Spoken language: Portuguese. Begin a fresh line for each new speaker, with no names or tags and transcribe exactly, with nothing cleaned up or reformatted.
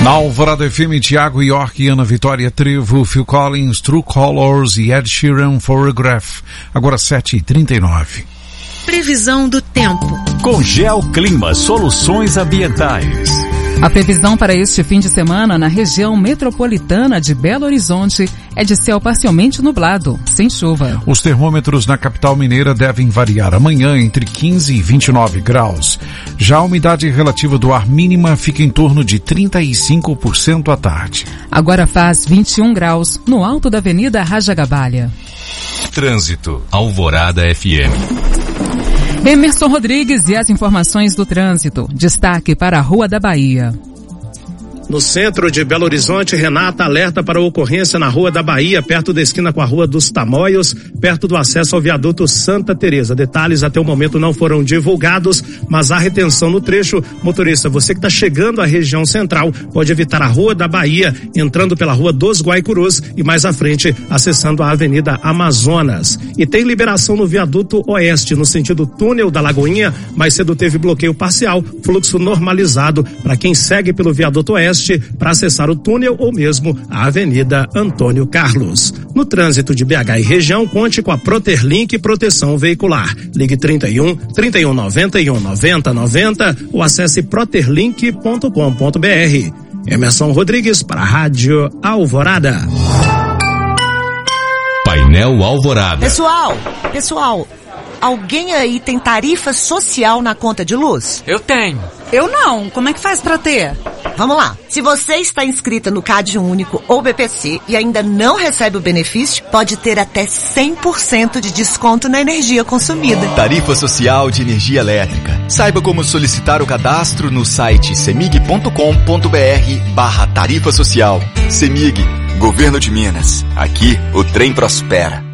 Na Alvorada F M, Thiago York e Ana Vitória Trevo, Phil Collins, True Colors e Ed Sheeran, Photograph. Agora sete e trinta e nove.
Previsão do tempo.
Com Geoclima Soluções Ambientais.
A previsão para este fim de semana na região metropolitana de Belo Horizonte é de céu parcialmente nublado, sem chuva.
Os termômetros na capital mineira devem variar amanhã entre quinze e vinte e nove graus. Já a umidade relativa do ar mínima fica em torno de trinta e cinco por cento à tarde.
Agora faz vinte e um graus no alto da Avenida Rajagabalha.
Trânsito, Alvorada F M.
Emerson Rodrigues e as informações do trânsito. Destaque para a Rua da Bahia.
No centro de Belo Horizonte, Renata alerta para a ocorrência na Rua da Bahia, perto da esquina com a Rua dos Tamoios, perto do acesso ao viaduto Santa Teresa. Detalhes até o momento não foram divulgados, mas há retenção no trecho. Motorista, você que está chegando à região central, pode evitar a Rua da Bahia, entrando pela Rua dos Guaicurus e mais à frente, acessando a Avenida Amazonas. E tem liberação no viaduto Oeste, no sentido túnel da Lagoinha. Mais cedo teve bloqueio parcial, fluxo normalizado para quem segue pelo viaduto Oeste para acessar o túnel ou mesmo a Avenida Antônio Carlos. No trânsito de B H e região, conte com a Proterlink Proteção Veicular. Ligue trinta e um, trinta e um, noventa e um, noventa, noventa ou acesse proterlink ponto com ponto br. Emerson Rodrigues para a Rádio Alvorada.
Painel Alvorada.
Pessoal, pessoal, alguém aí tem tarifa social na conta de luz?
Eu tenho.
Eu não. Como é que faz pra ter?
Vamos lá. Se você está inscrita no Cade Único ou B P C e ainda não recebe o benefício, pode ter até cem por cento de desconto na energia consumida.
Tarifa Social de Energia Elétrica. Saiba como solicitar o cadastro no site semig ponto com ponto br barra tarifa social. Semig, Governo de Minas. Aqui o trem prospera.